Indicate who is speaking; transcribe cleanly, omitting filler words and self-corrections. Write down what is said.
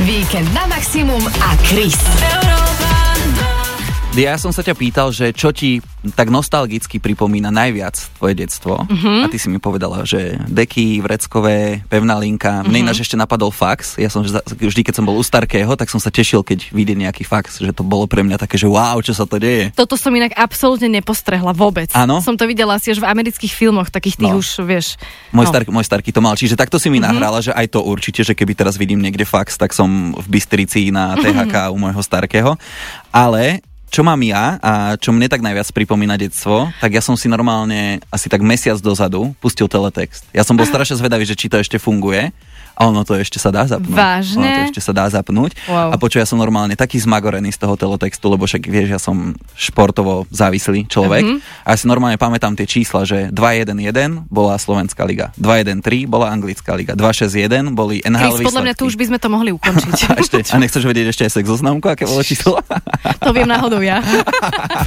Speaker 1: Víkend na maximum a Chris.
Speaker 2: Ja som sa ťa pýtal, že čo ti tak nostalgicky pripomína najviac tvoje detstvo. A ty si mi povedala, že deky, vreckové, pevná linka. Mne ináč ešte napadol fax. Ja som vždy, keď som bol u Starkého, tak som sa tešil, keď vidie nejaký fax, že to bolo pre mňa také, že wow, čo sa to deje.
Speaker 3: Toto som inak absolútne nepostrehla vôbec.
Speaker 2: Áno?
Speaker 3: Som to videla asi až v amerických filmoch, takých tých už, vieš.
Speaker 2: Môj starky to mal, čiže takto si mi nahrala, že aj to určite, že keby teraz vidím niekde fax, tak som v Bystrici na THK u môjho Starkého. Ale čo mám ja a čo mne tak najviac pripomína detstvo, tak ja som si normálne asi tak mesiac dozadu pustil teletext. Ja som bol strašne zvedavý, že či to ešte funguje. A ono to ešte sa dá zapnúť.
Speaker 3: Vážne?
Speaker 2: Ono to ešte sa dá zapnúť.
Speaker 3: Wow.
Speaker 2: A ja som normálne taký zmagorený z toho teletextu, lebo však vieš, ja som športovo závislý človek. A ja si normálne pamätám tie čísla, že 2-1-1 bola Slovenská liga, 2-1-3 bola Anglická liga, 2-6-1 boli NHL výsledky.
Speaker 3: Podľa mňa tu už by sme to mohli ukončiť.
Speaker 2: A nechceš vedieť ešte aj sex zoznamku, aké bolo číslo?
Speaker 3: To viem náhodou ja.